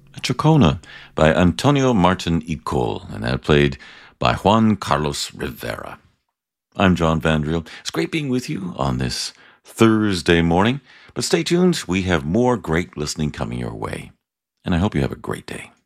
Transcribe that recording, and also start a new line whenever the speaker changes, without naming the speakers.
Chacona by Antonio Martin y Cole, and that played by Juan Carlos Rivera. I'm John Vandriel. It's great being with you on this Thursday morning, but stay tuned. We have more great listening coming your way, and I hope you have a great day.